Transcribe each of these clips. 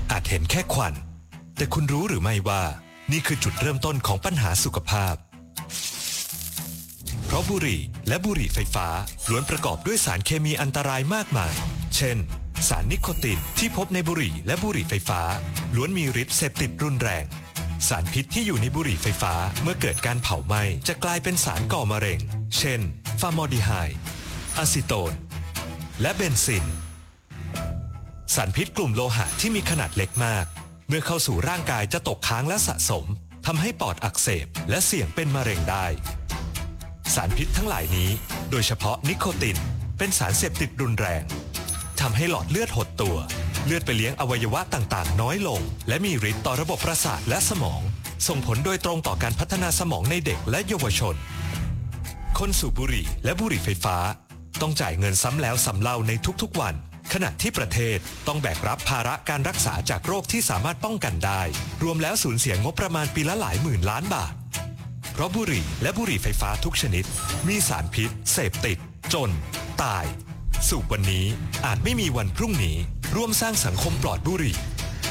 อาจเห็นแค่ควันแต่คุณรู้หรือไม่ว่านี่คือจุดเริ่มต้นของปัญหาสุขภาพเพราะบุหรี่และบุหรี่ไฟฟ้าล้วนประกอบด้วยสารเคมีอันตรายมากมายเช่นสารนิโคตินที่พบในบุหรี่และบุหรี่ไฟฟ้าล้วนมีฤทธิ์เสพติดรุนแรงสารพิษที่อยู่ในบุหรี่ไฟฟ้าเมื่อเกิดการเผาไหม้จะกลายเป็นสารก่อมะเร็งเช่นฟอร์มอลดีไฮด์อะซิโตนและเบนซินสารพิษกลุ่มโลหะที่มีขนาดเล็กมากเมื่อเข้าสู่ร่างกายจะตกค้างและสะสมทำให้ปอดอักเสบและเสี่ยงเป็นมะเร็งได้สารพิษทั้งหลายนี้โดยเฉพาะนิโคตินเป็นสารเสพติดรุนแรงทำให้หลอดเลือดหดตัวเลือดไปเลี้ยงอวัยวะต่างๆน้อยลงและมีฤทธิ์ต่อระบบประสาทและสมองส่งผลโดยตรงต่อการพัฒนาสมองในเด็กและเยาวชนคนสูบบุหรี่และบุหรี่ไฟฟ้าต้องจ่ายเงินซ้ำแล้วซ้ำเล่าในทุกๆวันขณะที่ประเทศต้องแบกรับภาระการรักษาจากโรคที่สามารถป้องกันได้รวมแล้วสูญเสียงบประมาณปีละหลายหมื่นล้านบาทเพราะบุหรี่และบุหรี่ไฟฟ้าทุกชนิดมีสารพิษเสพติดจนตายสูบวันนี้อาจไม่มีวันพรุ่งนี้ร่วมสร้างสังคมปลอดบุหรี่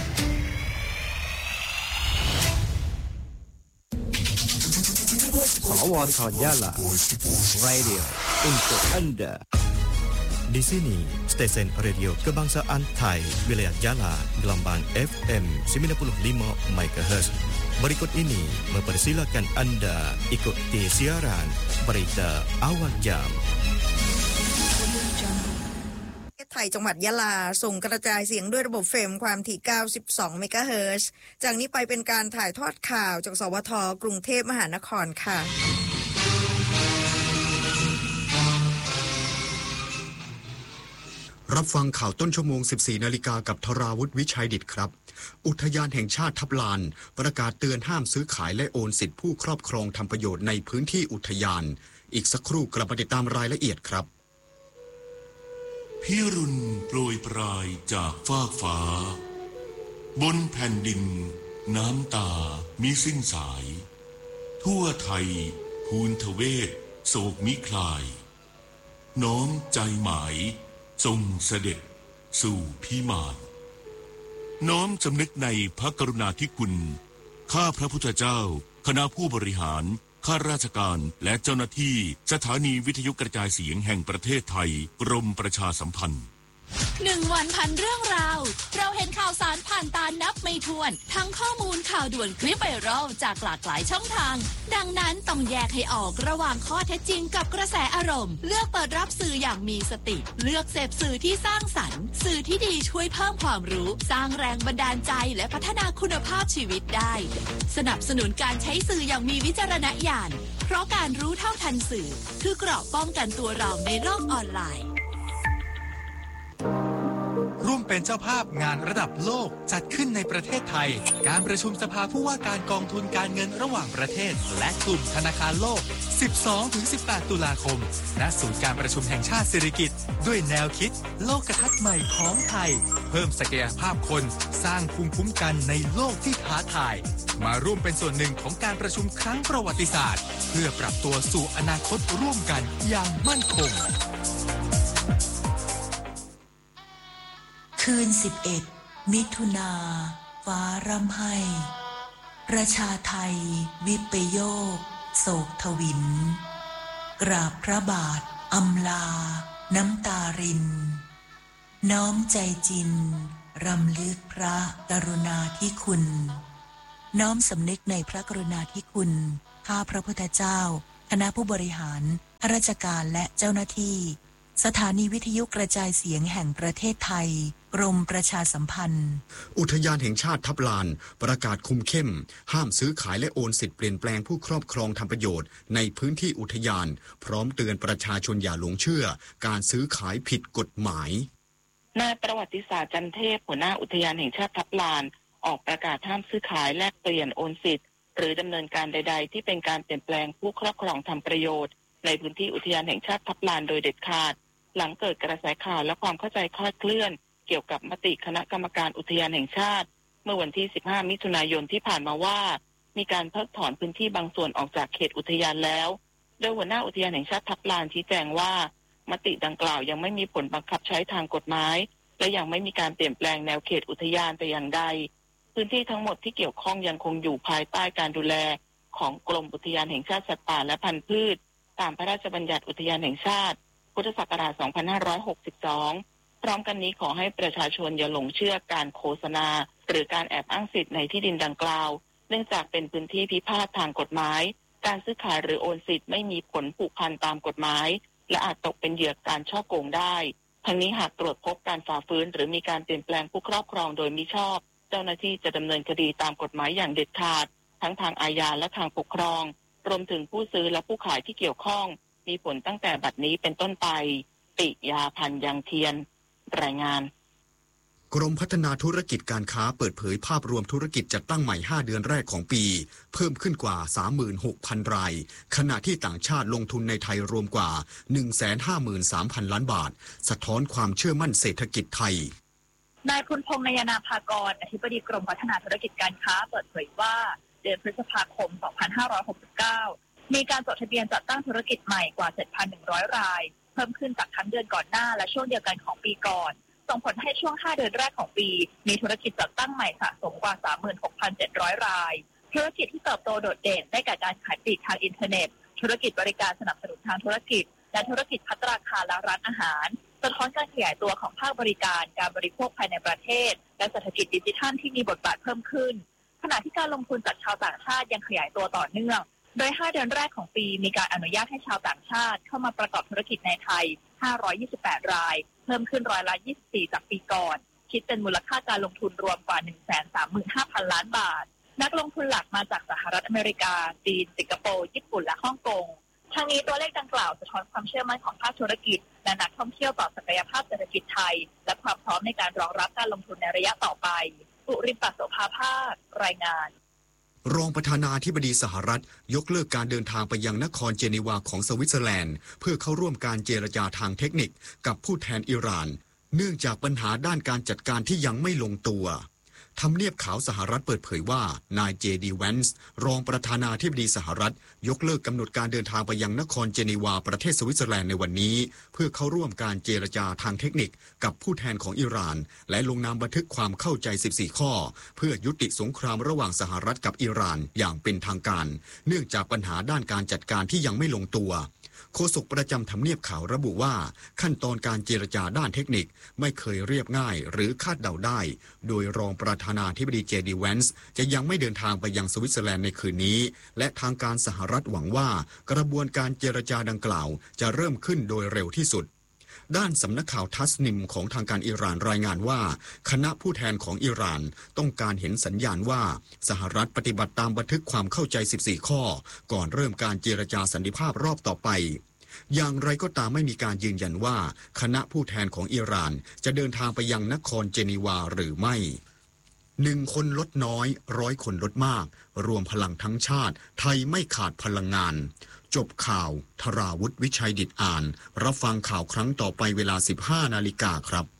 สวทยาลา Radio untuk Anda Di sini stesen radio kebangsaan Thai wilayah Yala gelombang FM 95 MHz. Berikut ini mempersilakan Anda ikuti siaran berita awal jam. ไทยจังหวัดยะลาส่งกระจายเสียงด้วยระบบเฟมความถี่92เมกะเฮิรตซ์จากนี้ไปเป็นการถ่ายทอดข่าวจากสวทกรุงเทพมหานครค่ะรับฟังข่าวต้นชั่วโมง 14 นาฬิกากับธราวุฒิวิชัยดิษฐ์ครับอุทยานแห่งชาติทับลานประกาศเตือนห้ามซื้อขายและโอนสิทธิผู้ครอบครองทำประโยชน์ในพื้นที่อุทยานอีกสักครู่กลับมาติดตามรายละเอียดครับพิรุณโปรยปลายจากฟากฟ้าบนแผ่นดินน้ำตามิสิ้นสายทั่วไทยภูนทเวศโศกมิคลายน้อมใจหมายทรงเสด็จสู่พิมานน้อมสำนึกในพระกรุณาธิคุณข้าพระพุทธเจ้าคณะผู้บริหารข้าราชการและเจ้าหน้าที่สถานีวิทยุกระจายเสียงแห่งประเทศไทยกรมประชาสัมพันธ์ 1 วันพันเรื่องราวเราเห็นข่าวสารผ่านตานับไม่ถ้วนทั้งข้อมูลข่าวด่วนคลิปไวรัลจากหลากหลายช่องทางดังนั้นต้องแยกให้ออกระหว่างข้อเท็จจริงกับกระแสอารมณ์เลือกเปิดรับสื่ออย่างมีสติเลือกเสพสื่อที่สร้างสรรค์สื่อที่ดีช่วยเพิ่มความรู้สร้างแรงบันดาลใจและพัฒนาคุณภาพชีวิตได้สนับสนุนการใช้สื่ออย่างมีวิจารณญาณเพราะการรู้เท่าทันสื่อคือเกราะป้องกันตัวเราในโลกออนไลน์ร่วมเป็นเจ้าภาพงานระดับโลกจัดขึ้นในประเทศไทยการประชุมสภาผู้ว่าการกองทุนการเงินระหว่างประเทศและกลุ่มธนาคารโลก 12-18 ตุลาคมณศูนย์การประชุมแห่งชาติสิริกิติ์ด้วยแนวคิดโลกทัศน์ใหม่ของไทยเพิ่มศักยภาพคนสร้างภูมิคุ้มกันในโลกที่ท้าทายมาร่วมเป็นส่วนหนึ่งของการประชุมครั้งประวัติศาสตร์เพื่อปรับตัวสู่อนาคตร่วมกันอย่างมั่นคงคืน11 มิถุนาฟ้าร่ำไห้ประชาไทยวิปโยคโศกทวินกราบพระบาทอำลาน้ำตารินน้อมใจจินรำลึกพระกรุณาธิคุณน้อมสำนึกในพระกรุณาธิคุณข้าพระพุทธเจ้าคณะผู้บริหารข้าราชการและเจ้าหน้าที่สถานีวิทยุกระจายเสียงแห่งประเทศไทยกรมประชาสัมพันธ์อุทยานแห่งชาติทับลานประกาศคุมเข้มห้ามซื้อขายและโอนสิทธิ์เปลี่ยนแปลงผู้ครอบครองทำประโยชน์ในพื้นที่อุทยานพร้อมเตือนประชาชนอย่าหลงเชื่อการซื้อขายผิดกฎหมายนายประวัติศาสตร์จันเทพหัวหน้าอุทยานแห่งชาติทับลานออกประกาศห้ามซื้อขายแลกเปลี่ยนโอนสิทธิ์หรือดำเนินการใดๆที่เป็นการเปลี่ยนแปลงผู้ครอบครองทำประโยชน์ในพื้นที่อุทยานแห่งชาติทับลานโดยเด็ดขาดหลังเกิดกระแสข่าวและความเข้าใจคลาดเคลื่อนเกี่ยวกับมติคณะกรรมการอุทยานแห่งชาติเมื่อวันที่15 มิถุนายนที่ผ่านมาว่ามีการเพิกถอนพื้นที่บางส่วนออกจากเขตอุทยานแล้วโดยหัวหน้าอุทยานแห่งชาติทับลานชี้แจงว่ามติดังกล่าวยังไม่มีผลบังคับใช้ทางกฎหมายและยังไม่มีการเปลี่ยนแปลงแนวเขตอุทยานแต่อย่างใดพื้นที่ทั้งหมดที่เกี่ยวข้องยังคงอยู่ภายใต้การดูแลของกรมอุทยานแห่งชาติสัตว์ป่าและพันธุ์พืชตามพระราชบัญญัติอุทยานแห่งชาติพุทธศักราช 2562 พร้อมกันนี้ขอให้ประชาชนอย่าหลงเชื่อการโฆษณาหรือการแอบอ้างสิทธิ์ในที่ดินดังกล่าวเนื่องจากเป็นพื้นที่พิพาททางกฎหมายการซื้อขายหรือโอนสิทธิ์ไม่มีผลผูกพันตามกฎหมายและอาจตกเป็นเหยื่อการฉ้อโกงได้ทั้งนี้หากตรวจพบการฝ่าฝืนหรือมีการเปลี่ยนแปลงผู้ครอบครองโดยมิชอบเจ้าหน้าที่จะดำเนินคดีตามกฎหมายอย่างเด็ดขาดทั้งทางอาญาและทางปกครองรวมถึงผู้ซื้อและผู้ขายที่เกี่ยวข้องมีผลตั้งแต่บัดนี้เป็นต้นไปปิยาพันธ์ยังเทียนรายงานกรมพัฒนาธุรกิจการค้าเปิดเผยภาพรวมธุรกิจจัดตั้งใหม่5เดือนแรกของปีเพิ่มขึ้นกว่า 36,000 รายขณะที่ต่างชาติลงทุนในไทยรวมกว่า 153,000 ล้านบาทสะท้อนความเชื่อมั่นเศรษฐกิจไทยนายพุนพงษ์นายนาภากรอธิบดีกรมพัฒนาธุรกิจการค้าเปิดเผยว่าเดือนพฤษภาคม 2569 มีการจดทะเบียนจัดตั้งธุรกิจใหม่กว่า 7,100 รายเพิ่มขึ้นจากทั้งเดือนก่อนหน้าและช่วงเดียวกันของปีก่อนส่งผลให้ช่วง5เดือนแรกของปีมีธุรกิจจัดตั้งใหม่สะสมกว่า 36,700 รายธุรกิจที่เติบโตโดดเด่นได้แก่การขายปลีกทางอินเทอร์เน็ตธุรกิจบริการสนับสนุนทางธุรกิจและธุรกิจภัตตาคารและร้านอาหารสะท้อนการขยายตัวของภาคบริการการบริโภคภายในประเทศและเศรษฐกิจดิจิทัลที่มีบทบาทเพิ่มขึ้นขณะที่การลงทุนจากชาวต่างชาติยังขยายตัวต่อเนื่องโดย5เดือนแรกของปีมีการอนุญาตให้ชาวต่างชาติเข้ามาประกอบธุรกิจในไทย528 รายเพิ่มขึ้น24%จากปีก่อนคิดเป็นมูลค่าการลงทุนรวมกว่า 135,000 ล้านบาทนักลงทุนหลักมาจากสหรัฐอเมริกาจีนสิงคโปร์ญี่ปุ่นและฮ่องกงทั้งนี้ตัวเลขดังกล่าวสะท้อนความเชื่อมั่นของภาคธุรกิจและนักท่องเที่ยวต่อศักยภาพเศรษฐกิจไทยและความพร้อมในการรองรับการลงทุนในระยะต่อไปอุริปัสโสภาภาครายงานรองประธานาธิบดีสหรัฐยกเลิกการเดินทางไปยังนครเจนีวาของสวิตเซอร์แลนด์เพื่อเข้าร่วมการเจรจาทางเทคนิคกับผู้แทนอิหร่านเนื่องจากปัญหาด้านการจัดการที่ยังไม่ลงตัวทำเนียบขาวสหรัฐเปิดเผยว่านายเจดีแวนส์รองประธานาธิบดีสหรัฐยกเลิกกำหนดการเดินทางไปยังนครเจนีวาประเทศสวิตเซอร์แลนด์ในวันนี้เพื่อเข้าร่วมการเจรจาทางเทคนิคกับผู้แทนของอิหร่านและลงนามบันทึกความเข้าใจ14ข้อเพื่อยุติสงครามระหว่างสหรัฐกับอิหร่านอย่างเป็นทางการเนื่องจากปัญหาด้านการจัดการที่ยังไม่ลงตัวโฆษกประจำทำเนียบขาวระบุว่าขั้นตอนการเจรจาด้านเทคนิคไม่เคยเรียบง่ายหรือคาดเดาได้โดยรองประธานาธิบดีเจดีแวนส์จะยังไม่เดินทางไปยังสวิตเซอร์แลนด์ในคืนนี้และทางการสหรัฐหวังว่ากระบวนการเจรจาดังกล่าวจะเริ่มขึ้นโดยเร็วที่สุดด้านสำนักข่าวทัสนิมของทางการอิหร่านรายงานว่าคณะผู้แทนของอิหร่านต้องการเห็นสัญญาณว่าสหรัฐปฏิบัติตามบันทึกความเข้าใจ14ข้อก่อนเริ่มการเจรจาสันติภาพรอบต่อไปอย่างไรก็ตามไม่มีการยืนยันว่าคณะผู้แทนของอิหร่านจะเดินทางไปยังนครเจนีวาหรือไม่1 คนลดน้อย100 คนลดมากรวมพลังทั้งชาติไทยไม่ขาดพลังงานจบข่าวธราวุฒิวิชัยดิษฐ์อ่านรับฟังข่าวครั้งต่อไปเวลา 15 นาฬิกาครับ